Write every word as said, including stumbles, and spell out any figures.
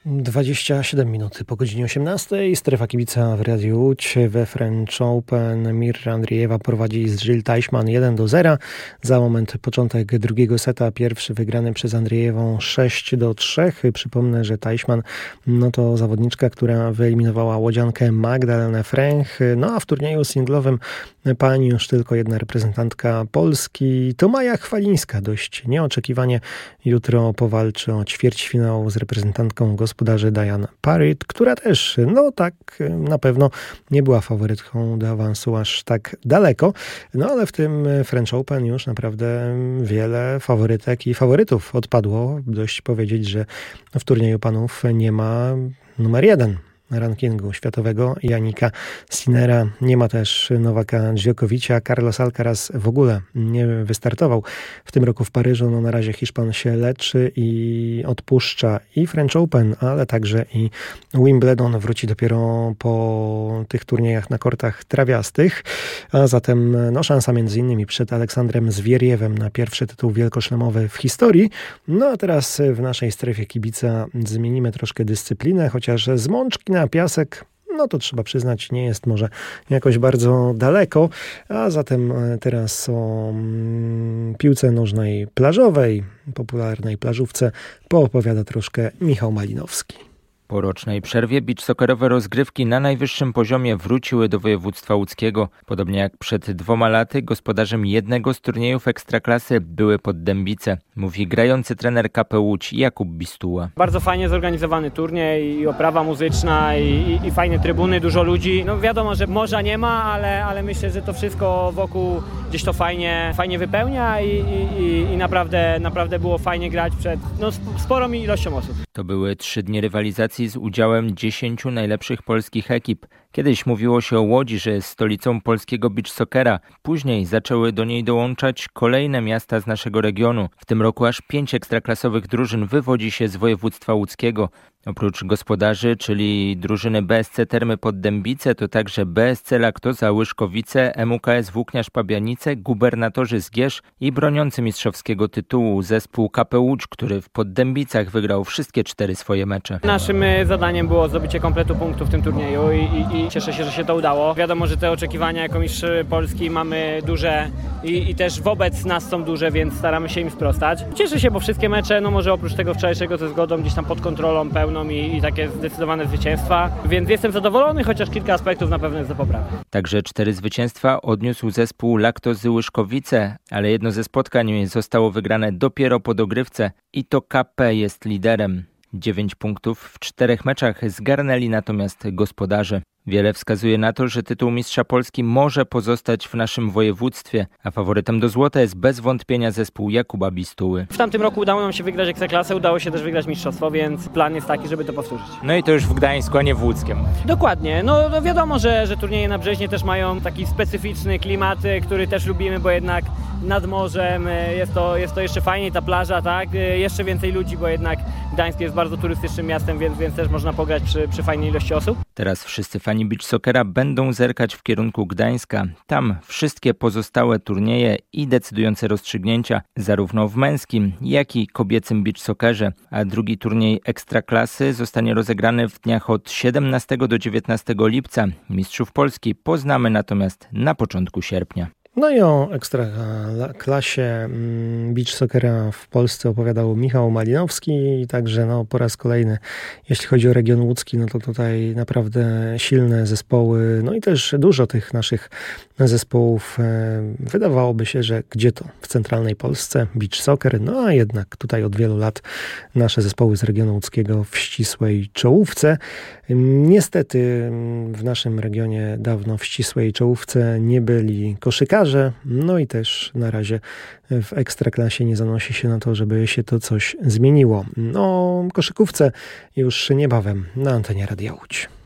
dwadzieścia siedem minut po godzinie osiemnastej. Strefa kibica w Radiu Łódź. We French Open Mirra Andriejewa prowadzi z Jil Teichmann jeden do zera. Za moment początek drugiego seta. Pierwszy wygrany przez Andriejewą sześć do trzech. Przypomnę, że Teichmann no to zawodniczka, która wyeliminowała łodziankę Magdalenę Fręch. No a w turnieju singlowym pani już tylko jedna reprezentantka Polski. To Maja Chwalińska. Dość nieoczekiwanie jutro powalczy o ćwierćfinał z reprezentantką gospodarzy Diane Parrott, która też, no tak, na pewno nie była faworytką do awansu aż tak daleko. No ale w tym French Open już naprawdę wiele faworytek i faworytów odpadło. Dość powiedzieć, że w turnieju panów nie ma numer jeden rankingu światowego Jannika Sinnera. Nie ma też Nowaka Djokovicia. Carlos Alcaraz w ogóle nie wystartował w tym roku w Paryżu. No na razie Hiszpan się leczy i odpuszcza i French Open, ale także i Wimbledon wróci dopiero po tych turniejach na kortach trawiastych. A zatem no szansa między innymi przed Aleksandrem Zwierjewem na pierwszy tytuł wielkoszlemowy w historii. No a teraz w naszej strefie kibica zmienimy troszkę dyscyplinę, chociaż z mączki na piasek, no to trzeba przyznać, nie jest może jakoś bardzo daleko, a zatem teraz o piłce nożnej plażowej, popularnej plażówce poopowiada troszkę Michał Malinowski. Po rocznej przerwie beach-soccerowe rozgrywki na najwyższym poziomie wróciły do województwa łódzkiego. Podobnie jak przed dwoma laty gospodarzem jednego z turniejów ekstraklasy były Poddębice, mówi grający trener K P Łódź Jakub Bistuła. Bardzo fajnie zorganizowany turniej i oprawa muzyczna i, i, i fajne trybuny, dużo ludzi. No wiadomo, że morza nie ma, ale, ale myślę, że to wszystko wokół gdzieś to fajnie, fajnie wypełnia i, i, i naprawdę, naprawdę było fajnie grać przed no, sporą ilością osób. To były trzy dni rywalizacji z udziałem dziesięciu najlepszych polskich ekip. Kiedyś mówiło się o Łodzi, że jest stolicą polskiego beach soccera. Później zaczęły do niej dołączać kolejne miasta z naszego regionu. W tym roku aż pięć ekstraklasowych drużyn wywodzi się z województwa łódzkiego. Oprócz gospodarzy, czyli drużyny B S C Termy Poddębice, to także B S C Laktoza Łyżkowice, M U K S Włókniarz Pabianice, Gubernatorzy Zgierz i broniący mistrzowskiego tytułu zespół K P Łódź, który w Poddębicach wygrał wszystkie cztery swoje mecze. Naszym zadaniem było zdobycie kompletu punktów w tym turnieju i, i, i cieszę się, że się to udało. Wiadomo, że te oczekiwania jako mistrz Polski mamy duże i, i też wobec nas są duże, więc staramy się im sprostać. Cieszę się, bo wszystkie mecze, no może oprócz tego wczorajszego ze zgodą gdzieś tam pod kontrolą pełną I, i takie zdecydowane zwycięstwa, więc jestem zadowolony, chociaż kilka aspektów na pewno jest do poprawy. Także cztery zwycięstwa odniósł zespół Laktozy Łyżkowice, ale jedno ze spotkań zostało wygrane dopiero po dogrywce i to K P jest liderem. Dziewięć punktów w czterech meczach zgarnęli natomiast gospodarze. Wiele wskazuje na to, że tytuł mistrza Polski może pozostać w naszym województwie, a faworytem do złota jest bez wątpienia zespół Jakuba Bistuły. W tamtym roku udało nam się wygrać Ekstraklasę, udało się też wygrać mistrzostwo, więc plan jest taki, żeby to powtórzyć. No i to już w Gdańsku, a nie w Łódzkiem. Dokładnie. No, no wiadomo, że, że turnieje na Brzeźnie też mają taki specyficzny klimat, który też lubimy, bo jednak nad morzem jest to, jest to jeszcze fajniej, ta plaża, tak? Jeszcze więcej ludzi, bo jednak Gdańsk jest bardzo turystycznym miastem, więc, więc też można pograć przy, przy fajnej ilości osób. Teraz wszyscy fani beach soccera będą zerkać w kierunku Gdańska. Tam wszystkie pozostałe turnieje i decydujące rozstrzygnięcia, zarówno w męskim, jak i kobiecym beach soccerze. A drugi turniej ekstraklasy zostanie rozegrany w dniach od siedemnastego do dziewiętnastego lipca. Mistrzów Polski poznamy natomiast na początku sierpnia. No i o ekstraklasie beach soccera w Polsce opowiadał Michał Malinowski i także no, po raz kolejny, jeśli chodzi o region łódzki, no to tutaj naprawdę silne zespoły, no i też dużo tych naszych zespołów. Wydawałoby się, że gdzie to? W centralnej Polsce beach soccer, no a jednak tutaj od wielu lat nasze zespoły z regionu łódzkiego w ścisłej czołówce. Niestety w naszym regionie dawno w ścisłej czołówce nie byli koszykarze, no i też na razie w Ekstraklasie nie zanosi się na to, żeby się to coś zmieniło. No, koszykówce już niebawem na antenie Radia Łódź.